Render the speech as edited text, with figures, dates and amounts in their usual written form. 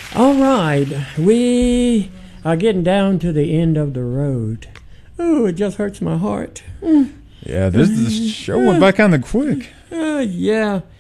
All right, we are getting down to the end of the road. Oh, it just hurts my heart. Yeah, this show went by kind of quick. Yeah,